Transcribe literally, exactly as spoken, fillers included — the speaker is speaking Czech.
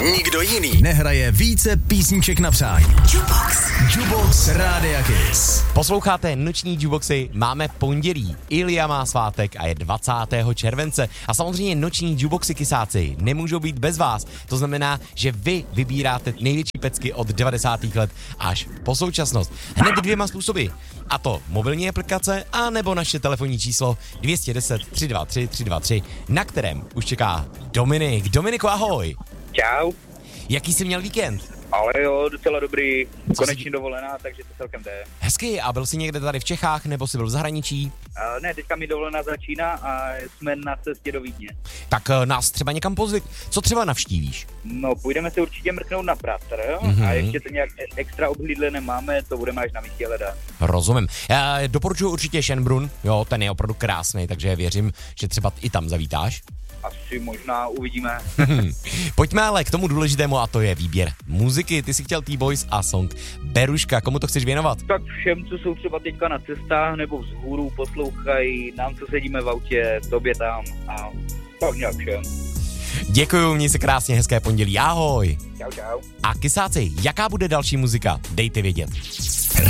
Nikdo jiný nehraje více písniček na přání. Jukebox. Jukebox Rádia Kiss. Posloucháte noční Jukeboxy, máme pondělí. Ilja má svátek a je dvacátého července. A samozřejmě noční Jukeboxy Kissáci nemůžou být bez vás. To znamená, že vy vybíráte největší pecky od devadesátých let až po současnost. Hned dvěma způsoby. A to mobilní aplikace a nebo naše telefonní číslo dvě jedna nula tři dva tři tři dva tři, na kterém už čeká Dominik. Dominiku, ahoj. Čau. Jaký jsi měl víkend? Ale jo, docela dobrý, Co konečně jsi... dovolená, takže to celkem jde. Hezky, a byl jsi někde tady v Čechách, nebo jsi byl v zahraničí? Uh, ne, teďka mi dovolená začíná a jsme na cestě do Vídně. Tak uh, nás třeba někam pozvi. Co třeba navštívíš? No, půjdeme se určitě mrknout na Prater, jo? Mm-hmm. A ještě to nějak extra obhlídle nemáme, to budeme až na místě hledat. Rozumím. Já doporučuji určitě Schönbrunn, jo, ten je opravdu krásný, takže věřím, že třeba i tam zavítáš. Asi možná uvidíme. Pojďme ale k tomu důležitému, a to je výběr muziky. Ty jsi chtěl T-Boys a song Beruška. Komu to chceš věnovat? Tak všem, co jsou třeba teďka na cestách nebo vzhůru, poslouchají, nám, co sedíme v autě, tobě tam a tak nějak všem. Děkuju, měj se krásně, hezké pondělí, ahoj. Čau, čau. A Kissáci, jaká bude další muzika? Dejte vědět.